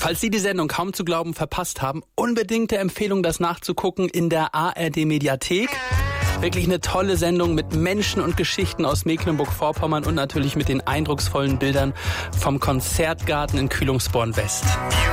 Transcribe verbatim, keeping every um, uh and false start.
Falls Sie die Sendung kaum zu glauben verpasst haben, unbedingte Empfehlung, das nachzugucken in der A R D-Mediathek. Wirklich eine tolle Sendung mit Menschen und Geschichten aus Mecklenburg-Vorpommern und natürlich mit den eindrucksvollen Bildern vom Konzertgarten in Kühlungsborn West.